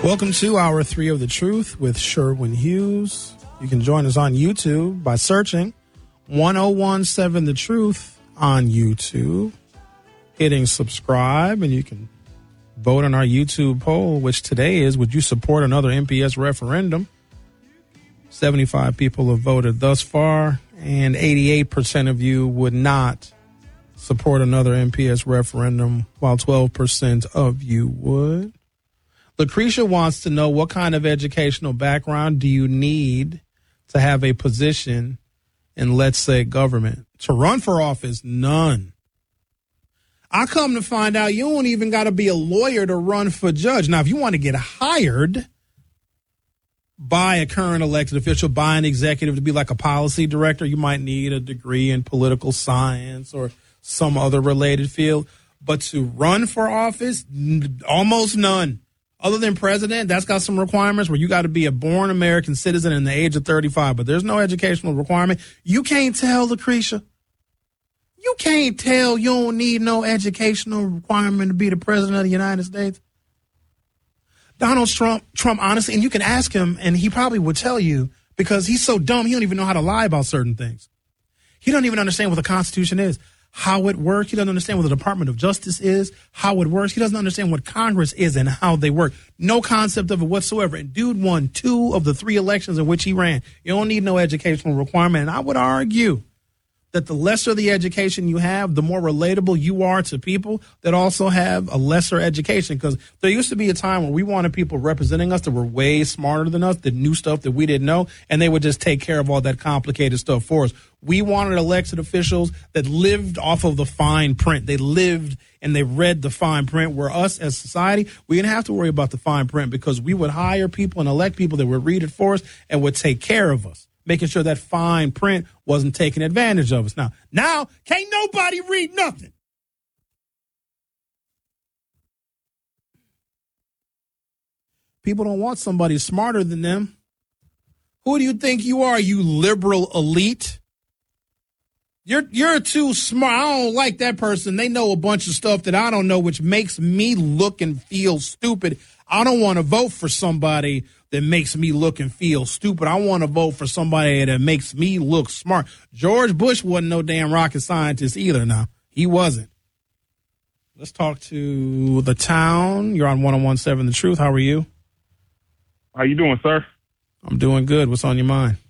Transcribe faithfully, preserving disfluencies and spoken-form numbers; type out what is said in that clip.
Welcome to Hour three of The Truth with Sherwin Hughes. You can join us on YouTube by searching one oh one seven The Truth on YouTube, hitting subscribe, and you can vote on our YouTube poll, which today is, would you support another M P S referendum? seventy-five people have voted thus far, and eighty-eight percent of you would not support another M P S referendum, while twelve percent of you would. Lucretia wants to know, what kind of educational background do you need to have a position in, let's say, government? To run for office, none. I come to find out you don't even got to be a lawyer to run for judge. Now, if you want to get hired by a current elected official, by an executive to be like a policy director, you might need a degree in political science or some other related field. But to run for office, n- almost none. Other than president, that's got some requirements where you got to be a born American citizen in the age of thirty-five, but there's no educational requirement. You can't tell, Lucretia. You can't tell you don't need no educational requirement to be the president of the United States. Donald Trump, Trump, honestly, and you can ask him, and he probably would tell you, because he's so dumb, he don't even know how to lie about certain things. He don't even understand what the Constitution is, how it works. He doesn't understand what the Department of Justice is, how it works. He doesn't understand what Congress is and how they work. No concept of it whatsoever. And dude won two of the three elections in which he ran. You don't need no educational requirement. And I would argue that the lesser the education you have, the more relatable you are to people that also have a lesser education. Because there used to be a time where we wanted people representing us that were way smarter than us, that knew stuff that we didn't know, and they would just take care of all that complicated stuff for us. We wanted elected officials that lived off of the fine print. They lived and they read the fine print, where us as society, we didn't have to worry about the fine print, because we would hire people and elect people that would read it for us and would take care of us, making sure that fine print wasn't taking advantage of us. Now, now, can't nobody read nothing. People don't want somebody smarter than them. Who do you think you are, you liberal elite? You're you're too smart. I don't like that person. They know a bunch of stuff that I don't know, which makes me look and feel stupid. I don't want to vote for somebody that makes me look and feel stupid. I want to vote for somebody that makes me look smart. George Bush wasn't no damn rocket scientist either. Now, he wasn't. Let's talk to the town. You're on one oh one seven The Truth. How are you? How you doing, sir? I'm doing good. What's on your mind?